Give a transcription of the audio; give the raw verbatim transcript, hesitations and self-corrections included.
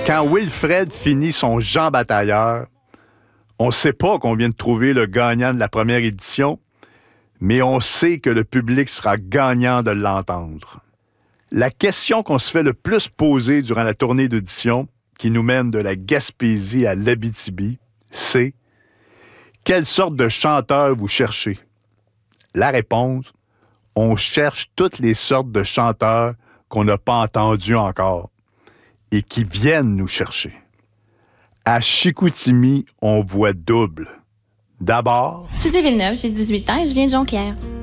Quand Wilfred finit son Jean Batailleur, on ne sait pas qu'on vient de trouver le gagnant de la première édition, mais on sait que le public sera gagnant de l'entendre. La question qu'on se fait le plus poser durant la tournée d'audition, qui nous mène de la Gaspésie à l'Abitibi, c'est « Quelle sorte de chanteur vous cherchez? » La réponse, on cherche toutes les sortes de chanteurs qu'on n'a pas entendus encore et qui viennent nous chercher. À Chicoutimi, on voit double. D'abord... Suzy Villeneuve, j'ai dix-huit ans et je viens de Jonquière.